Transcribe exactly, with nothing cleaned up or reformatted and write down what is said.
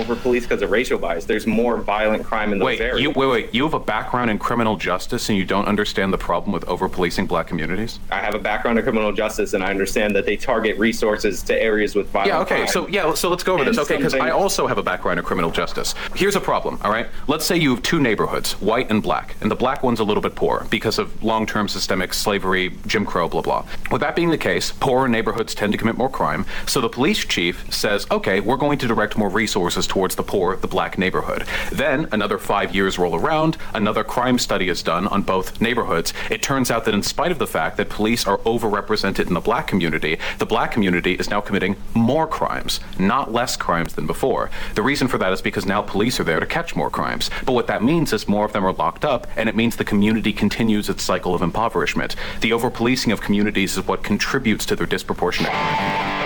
over-police because of racial bias. There's more violent crime in those wait, areas. You, wait, wait. You have a background in criminal justice and you don't understand the problem with over-policing black communities? I have a background in criminal justice, and I understand that they target resources to areas with violent Yeah, okay, crime. so yeah, so let's go over And this, okay, because I something- also have a background in criminal justice. Here's a problem, all right? Let's say you have two neighborhoods, white and black, and the black one's a little bit poor because of long-term systemic slavery, Jim Crow, blah, blah. With that being the case, poorer neighborhoods tend to commit more crime, so the police chief says, okay, we're going to direct more resources towards the poor, the black neighborhood. Then another five years roll around, another crime study is done on both neighborhoods. It turns out that in spite of the fact that police are overrepresented in the black community, the black community is now committing more crimes, not less crimes than before. The reason for that is because now police are there to catch more crimes. But what that means is more of them are locked up, and it means the community continues its cycle of impoverishment. The over-policing of communities is what contributes to their disproportionate crime.